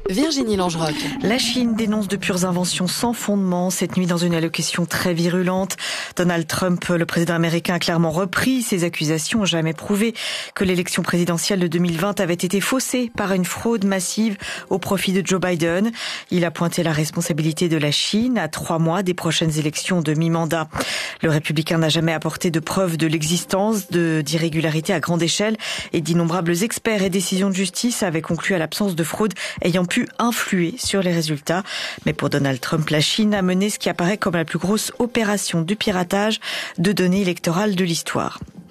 Virginie Langerock. La Chine dénonce de pures inventions sans fondement. Cette nuit, dans une allocution très virulente, Donald Trump, le président américain, a clairement repris ses accusations, jamais prouvées, que l'élection présidentielle de 2020 avait été faussée par une fraude massive au profit de Joe Biden. Il a pointé la responsabilité de la Chine à 3 mois des prochaines élections de mi-mandat. Le républicain n'a jamais apporté de preuve de l'existence d'irrégularités à grande échelle et d'innombrables experts et décisions de justice avaient conclu à l'absence de fraude ayant pu influer sur les résultats. Mais pour Donald Trump, la Chine a mené ce qui apparaît comme la plus grosse opération de piratage de données électorales de l'histoire.